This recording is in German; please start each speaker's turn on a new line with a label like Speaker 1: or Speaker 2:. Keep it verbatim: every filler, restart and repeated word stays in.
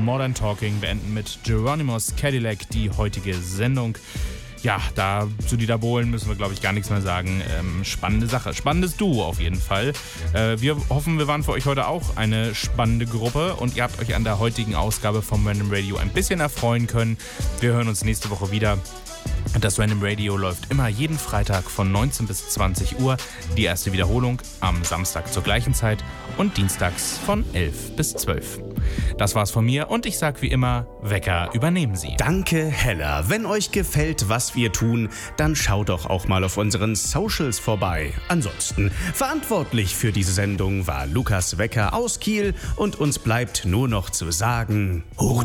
Speaker 1: Modern Talking, beenden mit Geronimo's Cadillac die heutige Sendung. Ja, da zu Dieter Bohlen müssen wir, glaube ich, gar nichts mehr sagen. Ähm, spannende Sache, spannendes Duo auf jeden Fall. Äh, wir hoffen, wir waren für euch heute auch eine spannende Gruppe und ihr habt euch an der heutigen Ausgabe vom Random Radio ein bisschen erfreuen können. Wir hören uns nächste Woche wieder. Das Random Radio läuft immer jeden Freitag von neunzehn bis zwanzig Uhr. Die erste Wiederholung am Samstag zur gleichen Zeit und dienstags von elf bis zwölf. Das war's von mir und ich sag wie immer, Wecker, übernehmen Sie.
Speaker 2: Danke, Hella. Wenn euch gefällt, was wir tun, dann schaut doch auch mal auf unseren Socials vorbei. Ansonsten, verantwortlich für diese Sendung war Lukas Wecker aus Kiel und uns bleibt nur noch zu sagen, hoch